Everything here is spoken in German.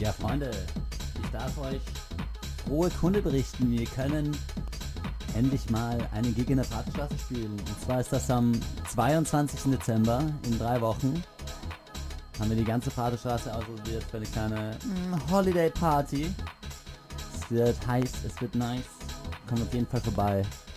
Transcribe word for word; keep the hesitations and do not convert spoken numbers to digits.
Ja, Freunde, ich darf euch frohe Kunde berichten. Wir können endlich mal einen Gig in der Praterstraße spielen. Und zwar ist das am zweiundzwanzigsten Dezember, in drei Wochen. Haben wir die ganze Praterstraße ausprobiert für eine kleine mm, Holiday Party. Es wird heiß, es wird nice. Kommt auf jeden Fall vorbei.